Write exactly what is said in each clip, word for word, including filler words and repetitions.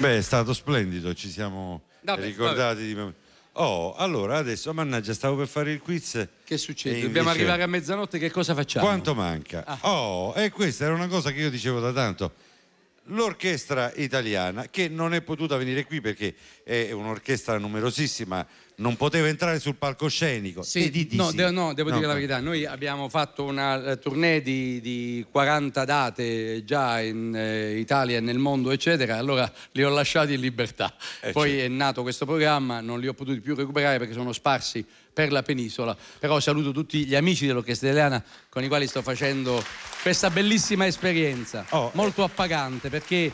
Beh, è stato splendido, ci siamo vabbè, ricordati vabbè. di... Oh, allora adesso, mannaggia, stavo per fare il quiz. Che succede? Dobbiamo invece... arrivare a mezzanotte, che cosa facciamo? Quanto manca? Ah. Oh, e questa era una cosa che io dicevo da tanto. L'orchestra italiana, che non è potuta venire qui perché è un'orchestra numerosissima, non poteva entrare sul palcoscenico. Sì, di, di, no, sì. de- no, devo no, dire la verità, noi abbiamo fatto una uh, tournée di, di quaranta date già in uh, Italia e nel mondo, eccetera, allora li ho lasciati in libertà. Eh, Poi certo. È nato questo programma, non li ho potuti più recuperare perché sono sparsi per la penisola, però saluto tutti gli amici dell'orchestra italiana con i quali sto facendo questa bellissima esperienza, oh, molto appagante, perché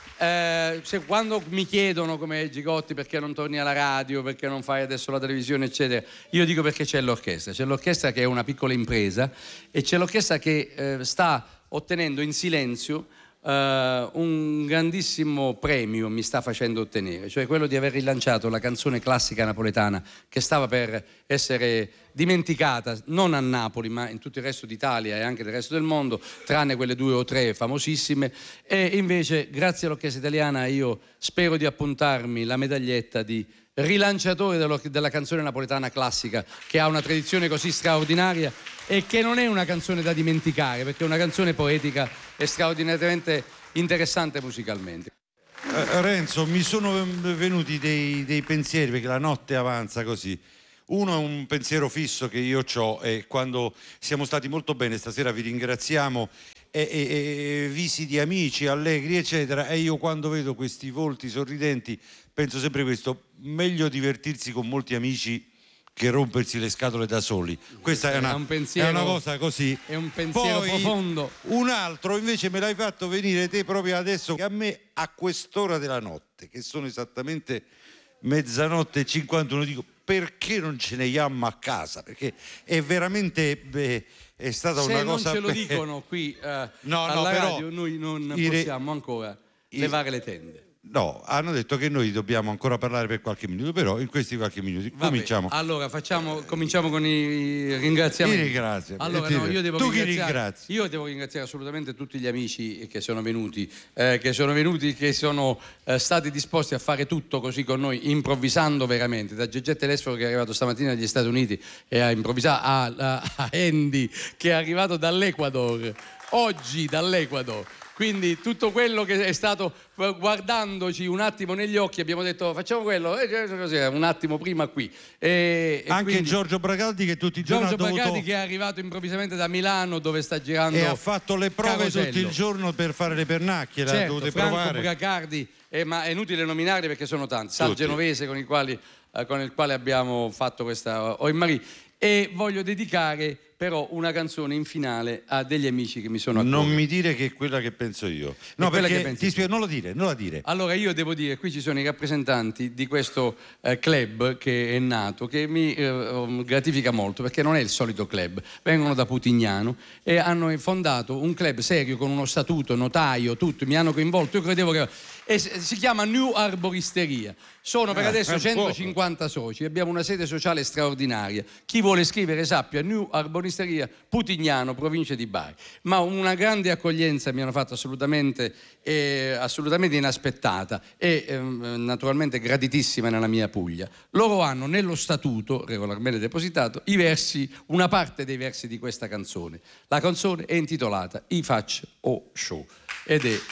eh, se, quando mi chiedono come Gigotti perché non torni alla radio, perché non fai adesso la televisione, eccetera, io dico perché c'è l'orchestra, c'è l'orchestra che è una piccola impresa e c'è l'orchestra che eh, sta ottenendo in silenzio Uh, un grandissimo premio mi sta facendo ottenere, cioè quello di aver rilanciato la canzone classica napoletana che stava per essere dimenticata non a Napoli ma in tutto il resto d'Italia e anche del resto del mondo, tranne quelle due o tre famosissime, e invece grazie all'orchestra italiana io spero di appuntarmi la medaglietta di rilanciatore della canzone napoletana classica, che ha una tradizione così straordinaria e che non è una canzone da dimenticare perché è una canzone poetica e straordinariamente interessante musicalmente. eh, Renzo, mi sono venuti dei, dei pensieri perché la notte avanza così. Uno è un pensiero fisso che io ho e quando siamo stati molto bene stasera vi ringraziamo e, e, e visiti amici allegri eccetera, e io quando vedo questi volti sorridenti penso sempre questo: meglio divertirsi con molti amici che rompersi le scatole da soli. Questa è una, è un pensiero, è una cosa così. È un pensiero Poi, profondo. Un altro invece me l'hai fatto venire te proprio adesso, che a me a quest'ora della notte, che sono esattamente mezzanotte e cinquantuno, dico perché non ce ne andiamo a casa? Perché è veramente... Beh, è stata Se una cosa... Se non ce lo dicono qui eh, no, alla no, radio, noi non possiamo ancora levare le tende. No, hanno detto che noi dobbiamo ancora parlare per qualche minuto, però in questi qualche minuti Vabbè, cominciamo. Allora facciamo, cominciamo con i ringraziamenti. Ti ringrazio. Allora, no, io devo tu chi ringrazi? Io devo ringraziare assolutamente tutti gli amici che sono venuti, eh, che sono venuti, che sono eh, stati disposti a fare tutto così con noi, improvvisando veramente. Da Gegè Telesforo che è arrivato stamattina dagli Stati Uniti e ha improvvisato, a, a, a Andy che è arrivato dall'Ecuador, oggi dall'Ecuador. Quindi tutto quello che è stato, guardandoci un attimo negli occhi, abbiamo detto facciamo quello, e così, un attimo prima qui. E, e Anche quindi, Giorgio Bragaldi che tutti i giorni Giorgio ha dovuto... Bragaldi che è arrivato improvvisamente da Milano dove sta girando e ha fatto le prove Carosello. Tutto il giorno per fare le pernacchie, certo, le ha dovute Franco provare. Bracardi, eh, ma è inutile nominarli perché sono tanti. Sal Tutti. Genovese con il, quali, eh, con il quale abbiamo fatto questa Oi Marie. E voglio dedicare però una canzone in finale a degli amici che mi sono accorti. Non mi dire che è quella che penso io. No, è perché che ti spiego, non lo dire, non la dire. Allora io devo dire, qui ci sono i rappresentanti di questo eh, club che è nato, che mi eh, gratifica molto perché non è il solito club. Vengono da Putignano e hanno fondato un club serio con uno statuto, notaio, tutto, mi hanno coinvolto, io credevo che... E si chiama New Arboristeria. Sono per adesso centocinquanta soci, abbiamo una sede sociale straordinaria. Chi vuole scrivere sappia New Arboristeria, Putignano, provincia di Bari. Ma una grande accoglienza mi hanno fatto assolutamente, eh, assolutamente inaspettata e eh, naturalmente graditissima nella mia Puglia. Loro hanno nello statuto, regolarmente depositato, i versi, una parte dei versi di questa canzone. La canzone è intitolata I Faccio O Show ed è...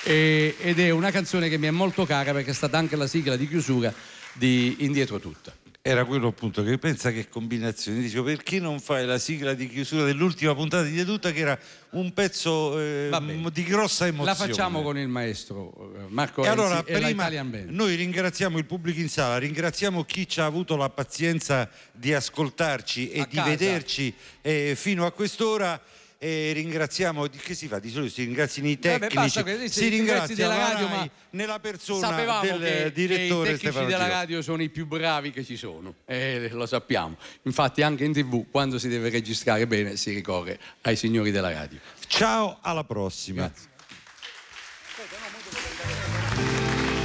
ed è una canzone che mi è molto cara perché è stata anche la sigla di chiusura di Indietro Tutta. Era quello appunto che pensa che combinazione, dicevo perché non fai la sigla di chiusura dell'ultima puntata di Indietro Tutta che era un pezzo eh, di grossa emozione. La facciamo con il maestro Marco e Renzi allora, e la prima Italian Band. Noi ringraziamo il pubblico in sala, ringraziamo chi ci ha avuto la pazienza di ascoltarci e a di casa. vederci eh, fino a quest'ora. E ringraziamo, che si fa? Di solito si ringraziano i tecnici. Vabbè, basta, si, si ringrazia della radio, Rai ma nella persona sapevamo del che, direttore che i tecnici Stefano della Giro. radio sono i più bravi che ci sono, eh, lo sappiamo. Infatti anche in tv quando si deve registrare bene si ricorre ai signori della radio. Ciao, alla prossima. Grazie.